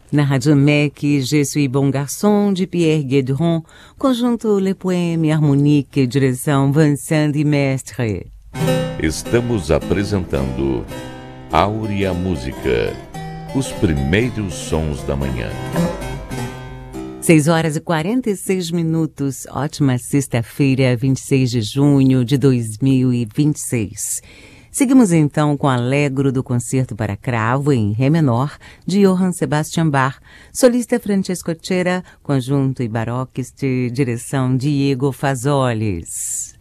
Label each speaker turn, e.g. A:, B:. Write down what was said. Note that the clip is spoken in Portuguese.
A: Na Rádio MEC, Je suis bon garçon, de Pierre Guédron, conjunto Le Poème Harmonique, direção Vincent de Mestre.
B: Estamos apresentando Áurea Música, os primeiros sons da manhã.
A: 6h46. Ótima sexta-feira, 26 de junho de 2026. Seguimos então com Allegro do Concerto para Cravo em Ré menor, de Johann Sebastian Bach, solista Francesco Cera, conjunto e baroque, direção Diego Fazoles.